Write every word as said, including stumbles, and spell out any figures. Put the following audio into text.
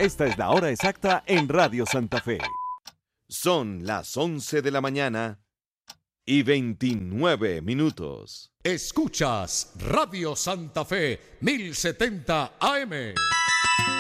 Esta es la hora exacta en Radio Santa Fe. Son las once de la mañana y veintinueve minutos. Escuchas Radio Santa Fe mil setenta A M.